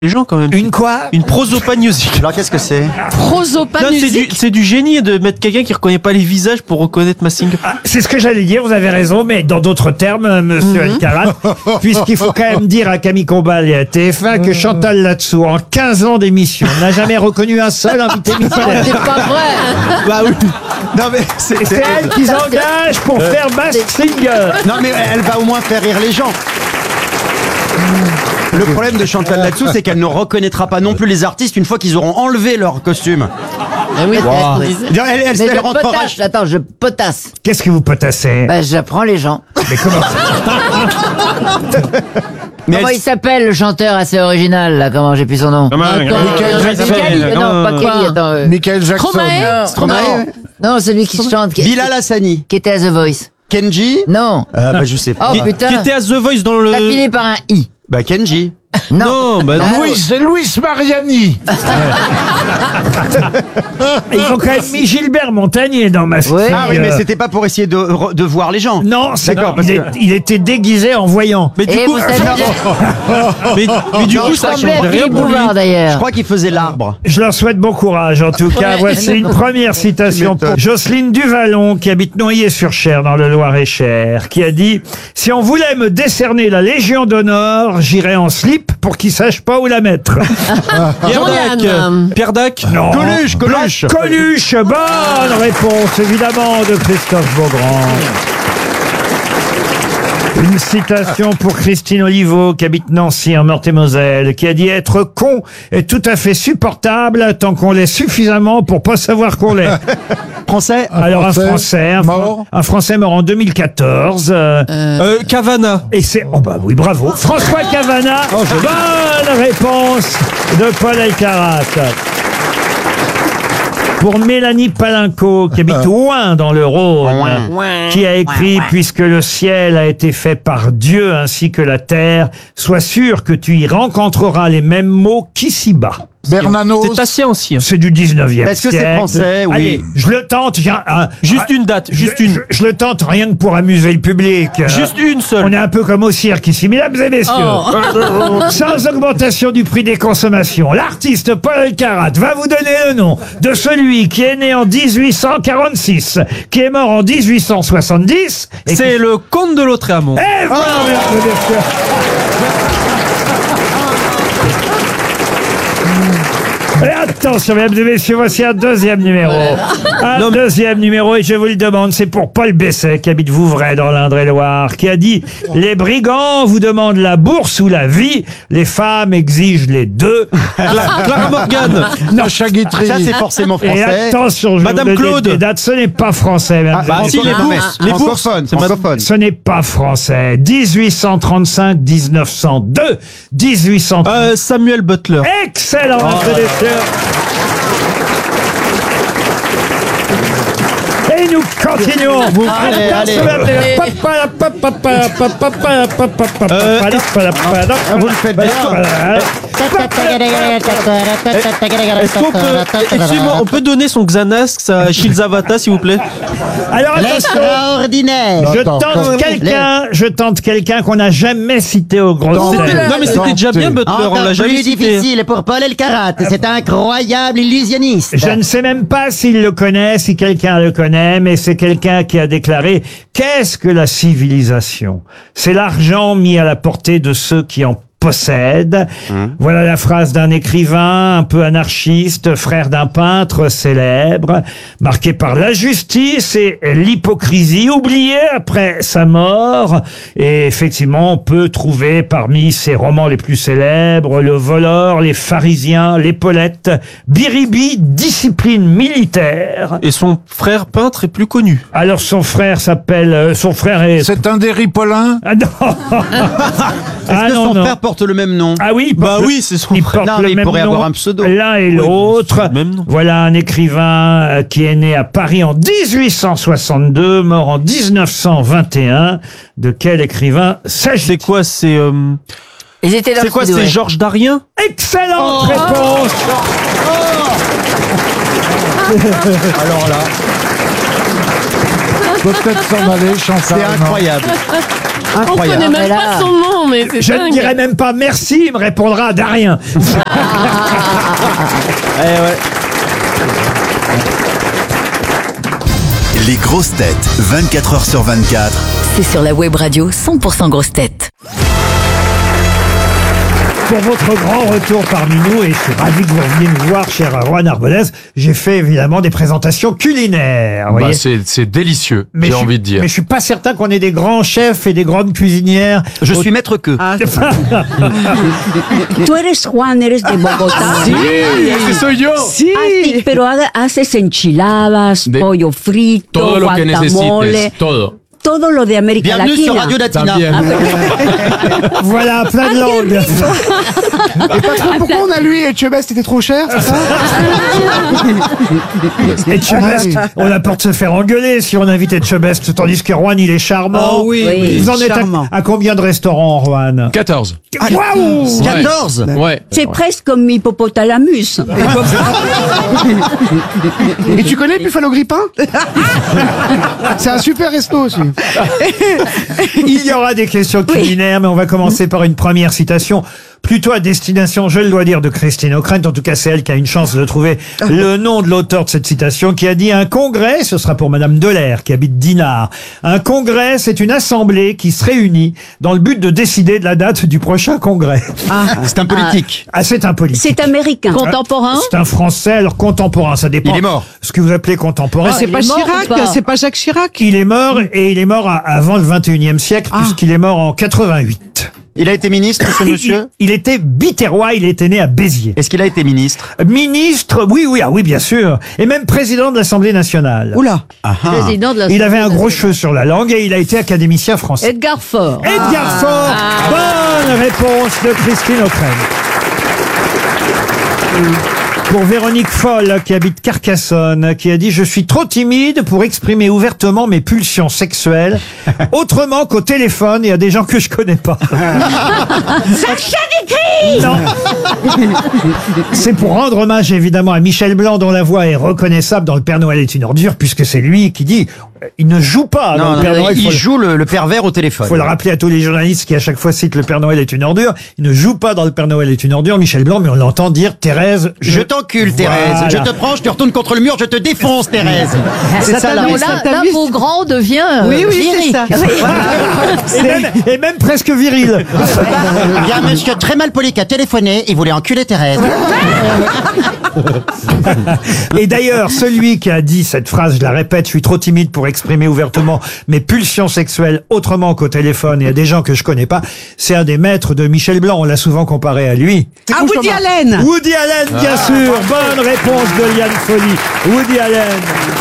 les gens quand même. Une quoi? Une prosopagnosie. Alors qu'est-ce que c'est? Prosopagnosie. C'est du génie de mettre quelqu'un qui reconnaît pas les visages pour reconnaître Massinger. Ah, c'est ce que j'allais dire, vous avez raison, mais dans d'autres termes, monsieur Alcarat, puisqu'il faut quand même dire à Camille Combal et à TF1 que Chantal Latsou, en 15 ans d'émission, n'a jamais reconnu un seul invité mystère. C'est pas vrai. Bah oui. Non mais C'est elle qu'ils engagent pour faire Masked Singer. Non mais elle va au moins faire rire les gens. Le problème de Chantal Latsou, c'est qu'elle ne reconnaîtra pas non plus les artistes une fois qu'ils auront enlevé leur costume. Ah oui, Elle rentrera. Attends, je potasse. Qu'est-ce que vous potassez? Bah, j'apprends les gens. Mais comment? Mais Comment il s'appelle le chanteur assez original là? Comment j'ai plus son nom? Non, pas Kelly, attends. Michael Jackson. Stromae. Non, celui qui chante. Bilal Hassani, Qui était à The Voice. Kenji. Non. Bah je sais pas. Oh Qui putain. était à The Voice dans le. T'as fini par un I. Bah Kenji. Non, bah non. C'est Luis Mariani. Ils ont quand même mis Gilbert Montagnier dans Masked Ouais. Singer. Ah oui, mais c'était pas pour essayer de voir les gens. Non, c'est D'accord, non, parce il était déguisé en voyant. Mais du Et coup, vous savez, mais du coup, ça ressemblait change à rien Philippe pour lui. Bouvard Je d'ailleurs. crois qu'il faisait l'arbre. Je leur souhaite bon courage, en tout cas. Voici une première citation pour Jocelyne Duvallon, qui habite Noyer-sur-Cher, dans le Loir-et-Cher, qui a dit « Si on voulait me décerner la Légion d'honneur, j'irais en slip pour qu'ils sachent pas où la mettre. Pierre Dac. Jean-Yann. Pierre Dac. » Non. Coluche. Coluche, bonne réponse, évidemment, de Christophe Beaugrand. Une citation pour Christine Oliveau, qui habite Nancy, en Meurthe-et-Moselle, qui a dit « Être con est tout à fait supportable tant qu'on l'est suffisamment pour pas savoir qu'on l'est. » Français. Alors un Français, mort. un Français mort en 2014. Cavana. Et c'est... Oh bah oui, bravo. François Cavana. Bonne réponse de Paul Alcarat. Pour Mélanie Palinco, qui habite Ouin dans le Rhône, qui a écrit « Puisque le ciel a été fait par Dieu ainsi que la terre, sois sûr que tu y rencontreras les mêmes mots qu'ici-bas. » Bernanos. C'est assez ancien. C'est du 19e siècle. Est-ce que c'est français? Oui. Allez, je le tente. Juste une date, juste une. Je le tente rien que pour amuser le public. Juste une On seule. est un peu comme au cirque ici, mesdames et messieurs. Sans augmentation du prix des consommations, l'artiste Paul Alcarat va vous donner le nom de celui qui est né en 1846, qui est mort en 1870. Et C'est le comte de Lautréamont. Et voilà, mesdames et messieurs. Et attention, mesdames et messieurs, voici un deuxième numéro. Un deuxième numéro, et je vous le demande, c'est pour Paul Besset, qui habite Vouvray, dans l'Indre-et-Loire, qui a dit « Les brigands vous demandent la bourse ou la vie, les femmes exigent les deux. Clara Morgan. Sacha Guitry. Ça c'est forcément » Et français. attention, je Madame vais vous donner Claude. des dates, ce n'est pas français, mesdames et Bah messieurs. si, les bourses. Les bourses. Francophone. C'est Francophone. Ce n'est pas français. 1835, 1902, 1830. Samuel Butler. Excellent, mesdames et messieurs. Et nous continuons. Allez. Vous le faites bien. Est-ce qu'on peut, excusez-moi, on peut donner son Xanax à Shilzavata, s'il vous plaît? Alors attention, L'extraordinaire. je tente quelqu'un qu'on n'a jamais cité au gros Non, mais c'était déjà bien, Butler, on l'a Encore jamais plus cité. difficile pour Paul Alcarat. C'est un incroyable illusionniste. Je ne sais même pas s'il le connaît, si quelqu'un le connaît, mais c'est quelqu'un qui a déclaré « Qu'est-ce que la civilisation ? C'est l'argent mis à la portée de ceux qui en possèdent. » Voilà la phrase d'un écrivain un peu anarchiste, frère d'un peintre célèbre, marqué par la justice et l'hypocrisie, oublié après sa mort. Et effectivement, on peut trouver parmi ses romans les plus célèbres Le Voleur, Les Pharisiens, L'Épaulette, Biribi, Discipline militaire. Et son frère peintre est plus connu. Alors son frère s'appelle... son frère est... C'est un des Ripollins. Ah non. Est-ce que son frère porte le même nom? Ah oui, il Bah porte oui, c'est son il frère. porte Non, le mais il même pourrait nom, avoir un pseudo. l'un et Oui, l'autre. c'est le même nom. Voilà un écrivain qui est né à Paris en 1862, mort en 1921. De quel écrivain s'agit-il? C'est quoi, c'est Ils étaient dans c'est le quoi, Sud-Ouest. c'est Georges Darien? Excellente réponse. Alors là, Peut-être s'en aller, Chantal. c'est non. incroyable. On connaît même pas son nom, mais c'est Je dingue. ne dirai même pas merci, il me répondra Darien. Les grosses têtes, 24 heures sur 24. C'est sur la web radio 100% grosses têtes. Pour votre grand retour parmi nous, et je suis ravi que vous reveniez nous voir, cher Juan Arbonez, j'ai fait évidemment des présentations culinaires. Vous voyez. C'est délicieux, Mais j'ai je suis- envie de dire. Mais je suis pas certain qu'on ait des grands chefs et des grandes cuisinières. Je suis maître que. Tú eres Juan, eres de Bogotá. ese soy yo. Así, pero haces enchiladas, De- pollo frito, Todo lo que guacamole, necesites, todo. todo lo de América Bienvenue sur Latina. Radio Latina. También. Voilà, plein de langues. Pourquoi on a lui et Chebest était trop cher, c'est ça? Etchebest, on a peur de se faire engueuler si on invite Etchebest, tandis que Juan, il est charmant. Oui, Vous en êtes charmant. à combien de restaurants, Juan? 14. Waouh! 14. Ouais. C'est presque comme Hippopotalamus. Et tu connais Buffalo Grippin? C'est un super resto aussi. Il y aura des questions culinaires, mais on va commencer par une première citation, plutôt à destination, je le dois dire, de Christine O'Krent. En tout cas, c'est elle qui a une chance de trouver le nom de l'auteur de cette citation, qui a dit: un congrès, ce sera pour Madame Delair, qui habite Dinard. Un congrès, c'est une assemblée qui se réunit dans le but de décider de la date du prochain congrès. C'est un politique. Ah, c'est un politique. C'est américain. Contemporain. C'est un Français, alors contemporain, ça dépend. Il est mort. Ce que vous appelez contemporain. C'est pas Chirac, c'est pas Jacques Chirac. Il est mort, et il est mort avant le 21e siècle, puisqu'il est mort en 88. Il a été ministre, ce monsieur? Il était biterrois, il était né à Béziers. Est-ce qu'il a été ministre? Ministre, oui, bien sûr. Et même président de l'Assemblée nationale. Oula. Président de la. Il avait un gros cheveu sur la langue et il a été académicien français. Edgar Faure. Edgar Faure. Bonne réponse de Christine O'Krent. Pour Véronique Foll, qui habite Carcassonne, qui a dit: je suis trop timide pour exprimer ouvertement mes pulsions sexuelles, autrement qu'au téléphone et à des gens que je connais pas. Sacha Guitry. Non. C'est pour rendre hommage évidemment à Michel Blanc, dont la voix est reconnaissable dans Le Père Noël est une ordure, puisque c'est lui qui dit: il ne joue pas dans Non, Le Père Noël. il joue le pervers au téléphone. Faut le rappeler à tous les journalistes qui à chaque fois citent Le Père Noël est une ordure. Il ne joue pas dans Le Père Noël est une ordure, Michel Blanc, mais on l'entend dire: Thérèse, Je t'encule, Thérèse. Voilà. Je te prends, je te retourne contre le mur, je te défonce, Thérèse. C'est ça, la Là, Beaugrand devient. lyrique. et même presque viril. Il y a un monsieur très mal poli qui a téléphoné, il voulait enculer Thérèse. Et d'ailleurs, celui qui a dit cette phrase, je la répète: je suis trop timide pour exprimer ouvertement mes pulsions sexuelles autrement qu'au téléphone et à des gens que je connais pas, c'est un des maîtres de Michel Blanc. On l'a souvent comparé à lui. Ah, Woody Allen. Woody Allen, bien sûr. Bonne réponse de Liane Folly. Woody Allen.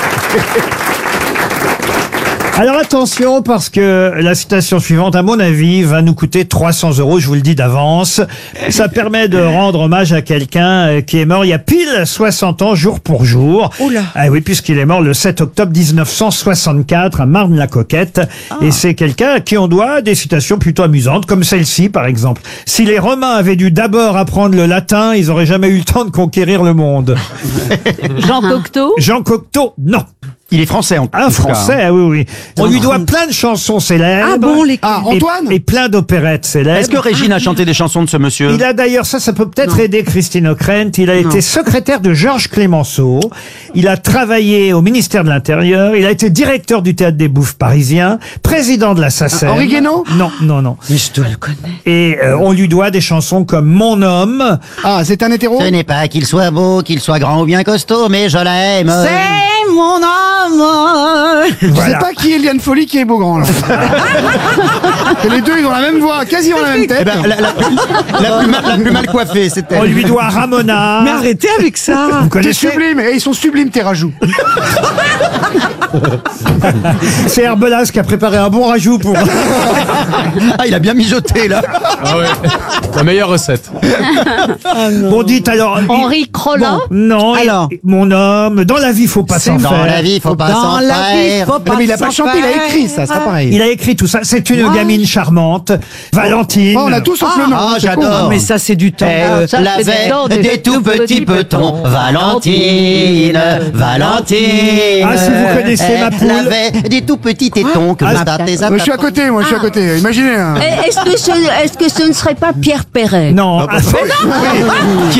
Alors attention, parce que la citation suivante, à mon avis, va nous coûter 300 €, je vous le dis d'avance. Ça permet de rendre hommage à quelqu'un qui est mort il y a pile 60 ans, jour pour jour. Oula. Ah oui, puisqu'il est mort le 7 octobre 1964 à Marne-la-Coquette. Et c'est quelqu'un à qui on doit des citations plutôt amusantes, comme celle-ci par exemple. Si les Romains avaient dû d'abord apprendre le latin, ils auraient jamais eu le temps de conquérir le monde. Jean Cocteau. Jean Cocteau, non. Il est français en tout cas. Un Français, ah oui, oui. On lui doit plein de chansons célèbres. Ah bon, et, Antoine? et plein d'opérettes célèbres. Est-ce que Régine a chanté des chansons de ce monsieur? Il a d'ailleurs, ça peut peut-être aider Christine O'Krent. Il a été secrétaire de Georges Clémenceau. Il a travaillé au ministère de l'Intérieur. Il a été directeur du Théâtre des Bouffes parisien, président de la SACEM. Henri Guénaud? Non. Mais je te le connais. Et on lui doit des chansons comme Mon homme. Ah, c'est un hétéro? Ce n'est pas qu'il soit beau, qu'il soit grand ou bien costaud, mais je l'aime. C'est mon homme. Je sais Voilà. pas qui est Liane Folly, qui est Beaugrand, là. Et les deux, ils ont la même voix, quasiment la même tête. Eh ben, la plus mal coiffée, c'était. On lui doit Ramona. Mais arrêtez avec ça. Vous T'es connaissez sublime. Et ils sont sublimes, tes rajouts. C'est Herbelas qui a préparé un bon rajout pour... Ah, il a bien mijoté, là. Ah ouais. La meilleure recette. Bon, dites alors... Henri Crollin. Non, Alors. mon homme, dans la vie, faut pas s'en Dans faire. la vie, faut pas s'en faire. Non, mais il a pas chanté, il a écrit, ça sera pareil. Il a écrit tout ça. C'est une gamine charmante, Valentine. Oh, on a tous sauf le nom. Ah, c'est con. j'adore. Mais ça, c'est du temps. Ça, c'est l'avait du temps des tout petits petons. Valentine, Valentine. Ah, si vous connaissez laisser ma poule. Elle avait des tout petits tétons que Je suis à côté, moi, je suis à côté. Imaginez. Hein. Est-ce que ce ne serait pas Pierre Perret? Non.